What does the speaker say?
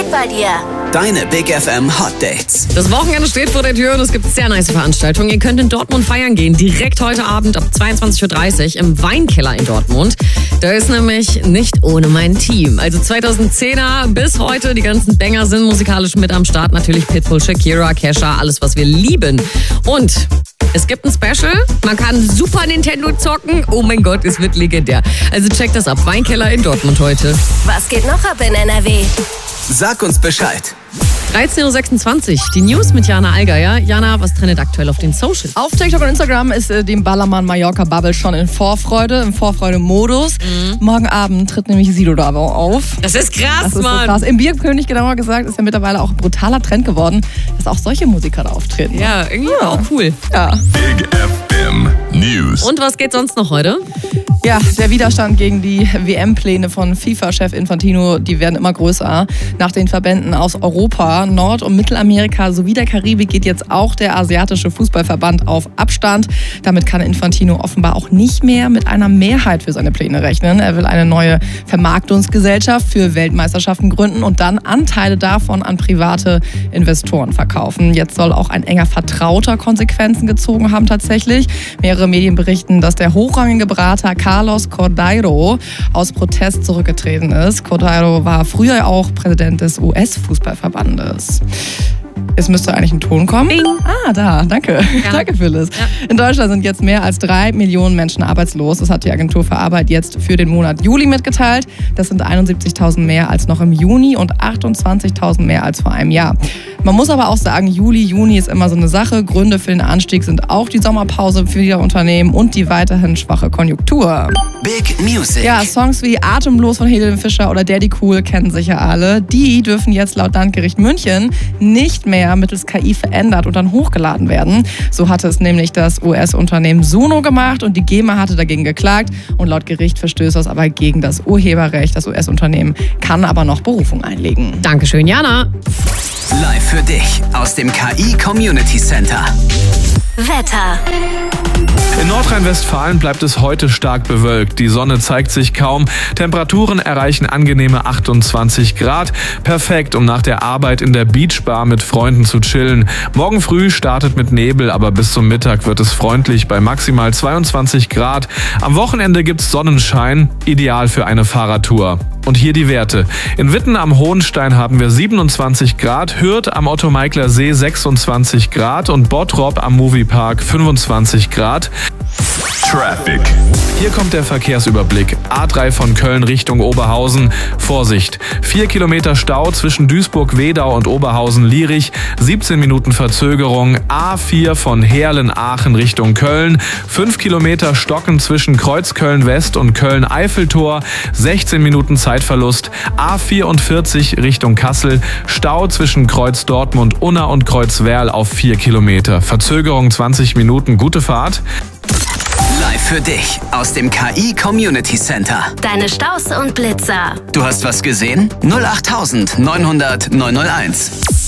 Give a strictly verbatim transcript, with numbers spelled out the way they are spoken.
Update bei dir. Deine Big F M Hot Dates. Das Wochenende steht vor der Tür und es gibt sehr nice Veranstaltungen. Ihr könnt in Dortmund feiern gehen, direkt heute Abend ab zweiundzwanzig Uhr dreißig im Weinkeller in Dortmund. Da ist nämlich nicht ohne mein Team. Also zweitausendzehner bis heute, die ganzen Banger sind musikalisch mit am Start. Natürlich Pitbull, Shakira, Kesha, alles was wir lieben. Und es gibt ein Special, man kann Super Nintendo zocken. Oh mein Gott, es wird legendär. Also checkt das ab, Weinkeller in Dortmund heute. Was geht noch ab in N R W? Sag uns Bescheid. dreizehn Uhr sechsundzwanzig, die News mit Jana Allgeier. Jana, was trendet aktuell auf den Socials? Auf TikTok und Instagram ist äh, dem Ballermann Mallorca Bubble schon in Vorfreude, im Vorfreude-Modus. Mhm. Morgen Abend tritt nämlich Sido Davo auf. Das ist krass, das ist Mann. So krass. Im Bierkönig, genauer gesagt, ist ja mittlerweile auch ein brutaler Trend geworden, dass auch solche Musiker da auftreten. Ja, irgendwie ja. Auch cool. Ja. Big F M News. Und was geht sonst noch heute? Ja, der Widerstand gegen die W M-Pläne von FIFA-Chef Infantino, die werden immer größer. Nach den Verbänden aus Europa, Nord- und Mittelamerika sowie der Karibik geht jetzt auch der asiatische Fußballverband auf Abstand. Damit kann Infantino offenbar auch nicht mehr mit einer Mehrheit für seine Pläne rechnen. Er will eine neue Vermarktungsgesellschaft für Weltmeisterschaften gründen und dann Anteile davon an private Investoren verkaufen. Jetzt soll auch ein enger Vertrauter Konsequenzen gezogen haben tatsächlich. Mehrere Medien berichten, dass der hochrangige Berater Carlos Cordeiro aus Protest zurückgetreten ist. Cordeiro war früher auch Präsident des U S-Fußballverbandes. Es müsste eigentlich ein Ton kommen. Bing. Ah, da, danke. Ja. Danke, Phyllis. Ja. In Deutschland sind jetzt mehr als drei Millionen Menschen arbeitslos. Das hat die Agentur für Arbeit jetzt für den Monat Juli mitgeteilt. Das sind einundsiebzigtausend mehr als noch im Juni und achtundzwanzigtausend mehr als vor einem Jahr. Man muss aber auch sagen, Juli, Juni ist immer so eine Sache. Gründe für den Anstieg sind auch die Sommerpause für viele Unternehmen und die weiterhin schwache Konjunktur. Big Music. Ja, Songs wie Atemlos von Helene Fischer oder Daddy Cool kennen sicher alle. Die dürfen jetzt laut Landgericht München nicht mehr mittels K I verändert und dann hochgeladen werden. So hatte es nämlich das U S-Unternehmen Suno gemacht und die GEMA hatte dagegen geklagt und laut Gericht verstößt das aber gegen das Urheberrecht. Das U S-Unternehmen kann aber noch Berufung einlegen. Dankeschön, Jana. Live für dich aus dem K I Community Center. Wetter. In Nordrhein-Westfalen bleibt es heute stark bewölkt. Die Sonne zeigt sich kaum. Temperaturen erreichen angenehme achtundzwanzig Grad. Perfekt, um nach der Arbeit in der Beachbar mit Freunden zu chillen. Morgen früh startet mit Nebel, aber bis zum Mittag wird es freundlich bei maximal zweiundzwanzig Grad. Am Wochenende gibt's Sonnenschein, ideal für eine Fahrradtour. Und hier die Werte. In Witten am Hohenstein haben wir siebenundzwanzig Grad, Hürth am Otto-Meikler See sechsundzwanzig Grad und Bottrop am Moviepark fünfundzwanzig Grad. Traffic. Hier kommt der Verkehrsüberblick. A drei von Köln Richtung Oberhausen. Vorsicht. Vier Kilometer Stau zwischen Duisburg-Wedau und Oberhausen-Lierich. siebzehn Minuten Verzögerung. A vier von Heerlen-Aachen Richtung Köln. Fünf Kilometer Stocken zwischen Kreuzköln-West und Köln-Eiffeltor. sechzehn Minuten Zeitverlust. A vierundvierzig Richtung Kassel. Stau zwischen Kreuz Dortmund-Unna und Kreuz Werl auf vier Kilometer. Verzögerung zwanzig Minuten. Gute Fahrt. Live für dich aus dem K I Community Center. Deine Staus und Blitzer. Du hast was gesehen? null acht neunhundert neunhunderteins.